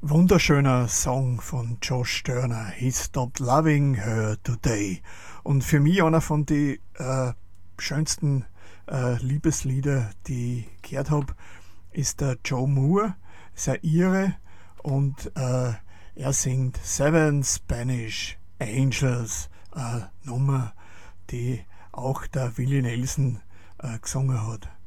Wunderschöner Song von Josh Sterner, He Stopped Loving Her Today. Und für mich einer von den schönsten Liebeslieder, die ich gehört habe, ist der Joe Moore, ist ein Ire und er singt Seven Spanish Angels, eine Nummer, die auch der Willie Nelson gesungen hat.